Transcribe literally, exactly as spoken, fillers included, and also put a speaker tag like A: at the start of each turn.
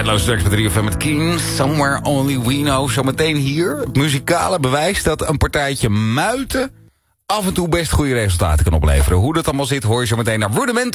A: Tijdloos straks met drie F M met Keen. Somewhere Only We Know. Zometeen hier het muzikale bewijs dat een partijtje muiten af en toe best goede resultaten kan opleveren. Hoe dat allemaal zit hoor je zo meteen naar Rudiment.